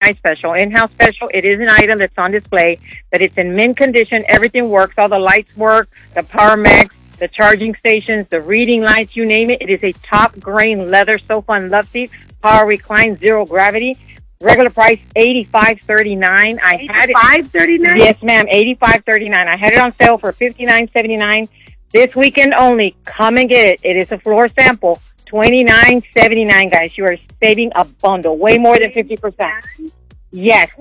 in-house special. In-house special, it is an item that's on display, but it's in mint condition. Everything works. All the lights work, the Power Max, the charging stations, the reading lights, you name it. It is a top grain leather sofa and love seat, power recline, zero gravity. Regular price $85.39. I had it $85.39. Yes, ma'am, $85.39. I had it on sale for $59.79. This weekend only. Come and get it. It is a floor sample. $29.79, guys. You are saving a bundle, way more than 50%. Yes,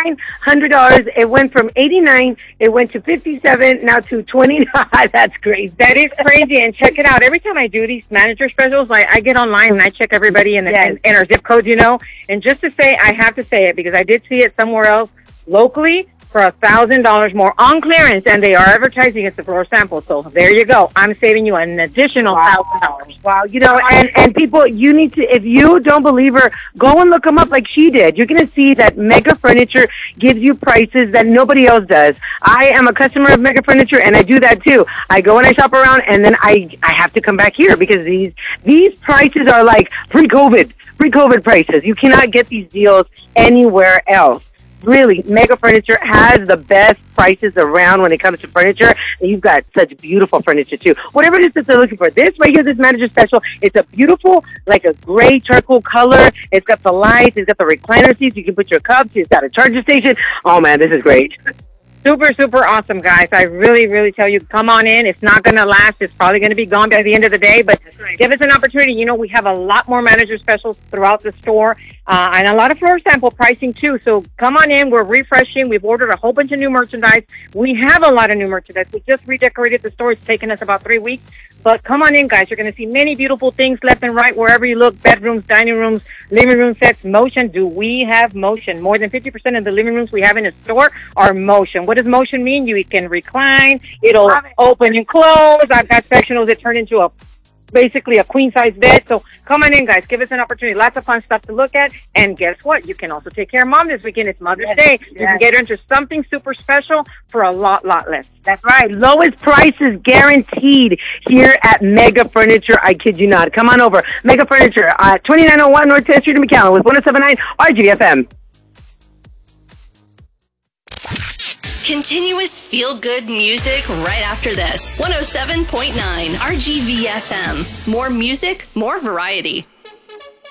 $2,900. It went from $89. It went to $57. Now to $29. That's crazy. That is crazy. And check it out. Every time I do these manager specials, I get online and I check everybody and our zip codes, you know. And just to say, I have to say it because I did see it somewhere else locally for $1,000 more on clearance, and they are advertising it's the floor sample. So there you go. I'm saving you an additional $1,000. Wow. You know, and people, you need to, if you don't believe her, go and look them up like she did. You're going to see that Mega Furniture gives you prices that nobody else does. I am a customer of Mega Furniture, and I do that too. I go and I shop around, and then I have to come back here because these prices are like pre-COVID prices. You cannot get these deals anywhere else. Really, Mega Furniture has the best prices around when it comes to furniture. And you've got such beautiful furniture, too. Whatever it is that they're looking for. This right here, this manager special, it's a beautiful, like a gray charcoal color. It's got the lights. It's got the recliner seats. You can put your cups. It's got a charger station. Oh, man, this is great. Super, super awesome, guys. I really, really tell you, come on in. It's not going to last. It's probably going to be gone by the end of the day, but give us an opportunity. You know, we have a lot more manager specials throughout the store and a lot of floor sample pricing, too. So come on in. We're refreshing. We've ordered a whole bunch of new merchandise. We have a lot of new merchandise. We just redecorated the store. It's taken us about 3 weeks. But come on in, guys. You're going to see many beautiful things left and right wherever you look. Bedrooms, dining rooms, living room sets, motion. Do we have motion? More than 50% of the living rooms we have in the store are motion. What does motion mean? You can recline. It'll open and close. I've got sectionals that turn into basically a queen-size bed. So come on in, guys. Give us an opportunity. Lots of fun stuff to look at. And guess what? You can also take care of Mom this weekend. It's Mother's Day. You can get her into something super special for a lot less. That's right. Lowest prices guaranteed here at Mega Furniture. I kid you not. Come on over. Mega Furniture, 2901 North 10th Street in McAllen with 1079 RGVFM. Continuous feel-good music right after this. 107.9 RGVFM. More music, more variety.